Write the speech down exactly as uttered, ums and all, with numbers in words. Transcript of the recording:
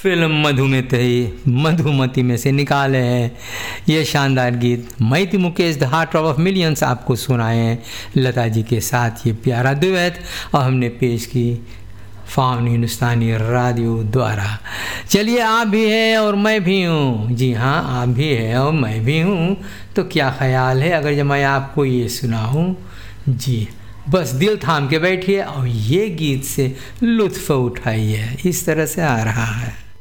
Film मधुमेती Madhumati में से निकाले हैं ये शानदार गीत। मैं थी Mukesh, the heart of millions आपको सुनाए हैं लता जी के साथ ये प्यारा दुएट, और हमने पेश की फाउन हिंदुस्तानी रेडियो द्वारा। चलिए, आप भी हैं और मैं भी हूँ। जी हाँ, आप भी हैं और मैं भी हूँ। तो क्या ख्याल है अगर जब मैं आपको ये सुनाऊँ? जी, बस दिल थाम के बैठिए और ये गीत से लुत्फ़ उठाइए। इस तरह से आ रहा है।